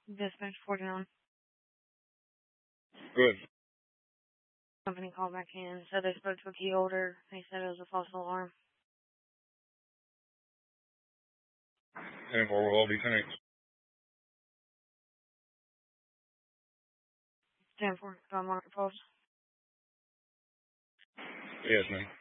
Dispatch 49. Good. Company called back in, said they spoke to a key holder. They said it was a false alarm. 10-4 will all be tanks. 10-4, do I mark the pulse? Yes, ma'am.